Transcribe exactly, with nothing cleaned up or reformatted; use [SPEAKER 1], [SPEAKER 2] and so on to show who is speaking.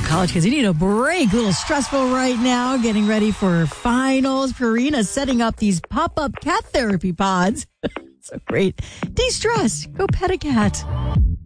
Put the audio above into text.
[SPEAKER 1] college kids, you need a break. A little stressful right now, getting ready for finals. Purina setting up these pop-up cat therapy pods. So great. De-stress. Go pet a cat.